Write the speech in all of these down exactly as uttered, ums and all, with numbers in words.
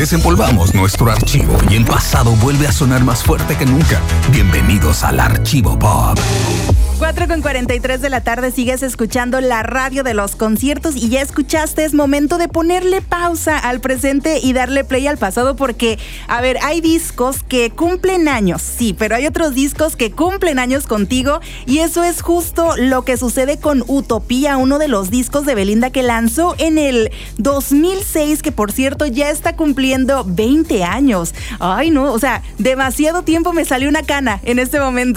Desempolvamos nuestro archivo y el pasado vuelve a sonar más fuerte que nunca. Bienvenidos al Archivo Pop. cuatro con cuarenta y tres de la tarde, sigues escuchando la radio de los conciertos y ya escuchaste, es momento de ponerle pausa al presente y darle play al pasado porque, a ver, hay discos que cumplen años, sí, pero hay otros discos que cumplen años contigo y eso es justo lo que sucede con Utopía, uno de los discos de Belinda que lanzó en el dos mil seis, que por cierto ya está cumpliendo veinte años. Ay, no, o sea, demasiado tiempo, me salió una cana en este momento.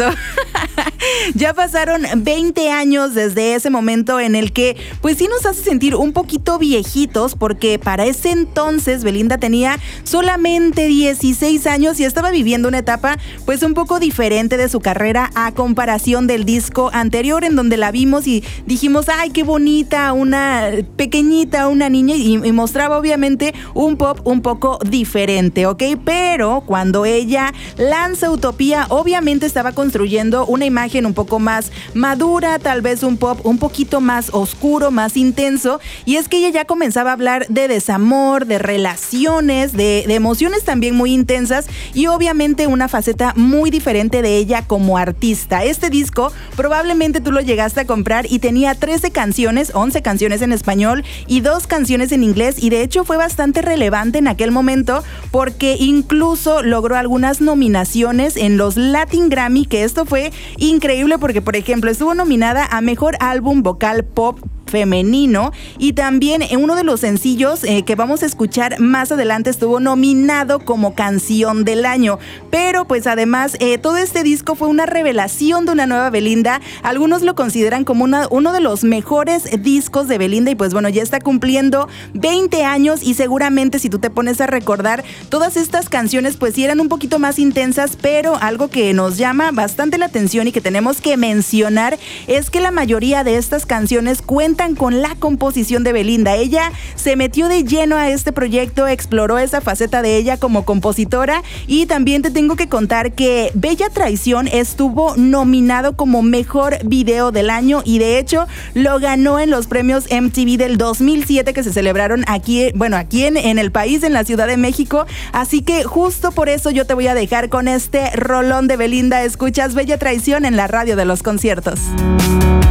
Ya pasaron veinte años desde ese momento en el que pues sí nos hace sentir un poquito viejitos porque para ese entonces Belinda tenía solamente dieciséis años y estaba viviendo una etapa pues un poco diferente de su carrera a comparación del disco anterior en donde la vimos y dijimos, ay, qué bonita, una pequeñita, una niña y, y mostraba obviamente un pop un poco diferente, ¿ok? Pero cuando ella lanza Utopía, obviamente estaba construyendo una imagen un poco más madura, tal vez un pop un poquito más oscuro, más intenso, y es que ella ya comenzaba a hablar de desamor, de relaciones, de, de emociones también muy intensas y obviamente una faceta muy diferente de ella como artista. Este disco probablemente tú lo llegaste a comprar y tenía trece canciones, once canciones en español y dos canciones en inglés y de hecho fue bastante relevante en aquel momento porque incluso logró algunas nominaciones en los Latin Grammy, que esto fue increíble porque, por ejemplo, estuvo nominada a Mejor Álbum Vocal Pop Femenino y también en uno de los sencillos eh, que vamos a escuchar más adelante estuvo nominado como Canción del Año, pero pues además eh, todo este disco fue una revelación de una nueva Belinda. Algunos lo consideran como una, uno de los mejores discos de Belinda y pues bueno, ya está cumpliendo veinte años y seguramente si tú te pones a recordar todas estas canciones pues sí eran un poquito más intensas, pero algo que nos llama bastante la atención y que tenemos que mencionar es que la mayoría de estas canciones cuentan con la composición de Belinda. Ella se metió de lleno a este proyecto, exploró esa faceta de ella como compositora y también te tengo que contar que Bella Traición estuvo nominado como Mejor Video del Año y de hecho lo ganó en los premios M T V del dos mil siete que se celebraron aquí, bueno, aquí en, en el país, en la Ciudad de México, así que justo por eso yo te voy a dejar con este rolón de Belinda. Escuchas Bella Traición en la radio de los conciertos.